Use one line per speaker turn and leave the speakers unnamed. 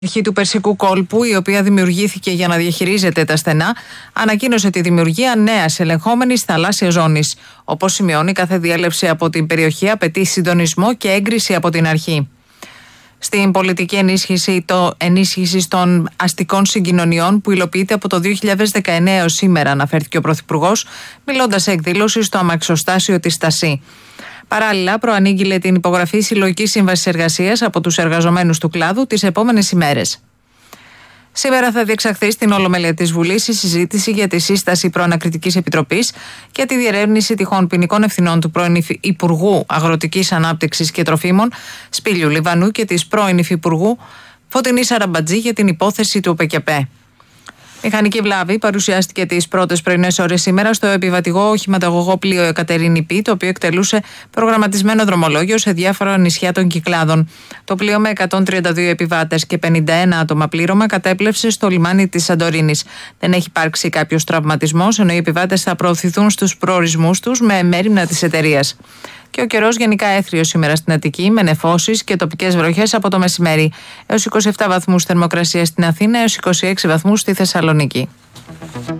Η αρχή του Περσικού κόλπου, η οποία δημιουργήθηκε για να διαχειρίζεται τα στενά, ανακοίνωσε τη δημιουργία νέας ελεγχόμενης θαλάσσιας ζώνης. Όπως σημειώνει, κάθε διέλευση από την περιοχή απαιτεί συντονισμό και έγκριση από την αρχή. Στην πολιτική ενίσχυση των αστικών συγκοινωνιών που υλοποιείται από το 2019 έως σήμερα, αναφέρθηκε ο Πρωθυπουργός, μιλώντας σε εκδήλωση στο αμαξοστάσιο της Στασί. Παράλληλα, προανήγγειλε την υπογραφή συλλογικής σύμβασης εργασίας από τους εργαζομένους του κλάδου τις επόμενες ημέρες. Σήμερα θα διεξαχθεί στην Ολομέλεια της Βουλής η συζήτηση για τη σύσταση προανακριτικής επιτροπής και τη διερεύνηση τυχόν ποινικών ευθυνών του πρώην Υπουργού Αγροτικής Ανάπτυξης και Τροφίμων Σπύλιου Λιβανού και της πρώην Υφυπουργού Φωτεινής Αραμπατζή για την υπόθεση του ΟΠΕΚΕΠΕ. Μηχανική βλάβη παρουσιάστηκε τις πρώτες πρωινές ώρες σήμερα στο επιβατηγό οχηματαγωγό πλοίο Εκατερίνη Π, το οποίο εκτελούσε προγραμματισμένο δρομολόγιο σε διάφορα νησιά των Κυκλάδων. Το πλοίο με 132 επιβάτες και 51 άτομα πλήρωμα κατέπλευσε στο λιμάνι της Σαντορίνης. Δεν έχει υπάρξει κάποιος τραυματισμός, ενώ οι επιβάτες θα προωθηθούν στους προορισμούς τους με μέριμνα της εταιρείας. Και ο καιρός γενικά έθριος σήμερα στην Αττική, με νεφώσεις και τοπικές βροχές από το μεσημέρι. Έως 27 βαθμούς θερμοκρασία στην Αθήνα, έως 26 βαθμούς στη Θεσσαλονίκη.